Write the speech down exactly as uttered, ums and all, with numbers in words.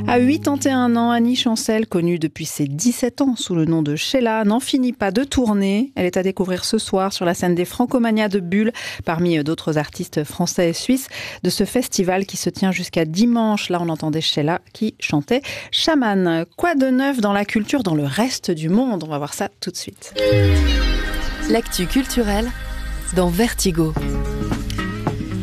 À quatre-vingt-onze ans, Annie Chancel, connue depuis ses dix-sept ans sous le nom de Sheila, n'en finit pas de tourner. Elle est à découvrir ce soir sur la scène des Francomania de Bulle, parmi d'autres artistes français et suisses, de ce festival qui se tient jusqu'à dimanche. Là, on entendait Sheila qui chantait Shaman. Quoi de neuf dans la culture dans le reste du monde? On va voir ça tout de suite. L'actu culturelle dans Vertigo.